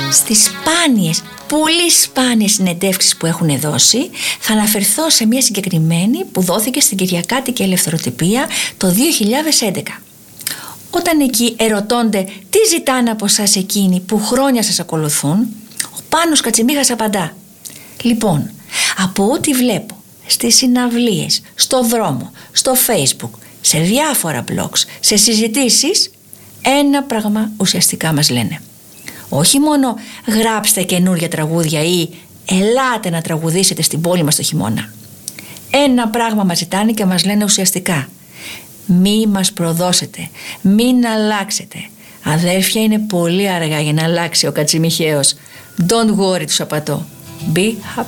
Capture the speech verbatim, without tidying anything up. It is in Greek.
Στις σπάνιες, πολύ σπάνιες συνεντεύξεις που έχουν δώσει, θα αναφερθώ σε μια συγκεκριμένη που δόθηκε στην Κυριακάτικη Ελευθεροτυπία το δύο χιλιάδες έντεκα. Όταν εκεί ερωτώνται τι ζητάνε από εσάς εκείνοι που χρόνια σας ακολουθούν, ο Πάνος Κατσιμίχας απαντά: λοιπόν, από ό,τι βλέπω στις συναυλίες, στο δρόμο, στο Facebook, σε διάφορα blogs, σε συζητήσεις, ένα πράγμα ουσιαστικά μας λένε. Όχι μόνο γράψτε καινούργια τραγούδια ή ελάτε να τραγουδήσετε στην πόλη μας το χειμώνα. Ένα πράγμα μας ζητάνε και μας λένε ουσιαστικά: μη μας προδώσετε, μην αλλάξετε. Αδέρφια, είναι πολύ αργά για να αλλάξει ο Κατσιμιχαίος. Don't worry, τους απατώ. Be happy.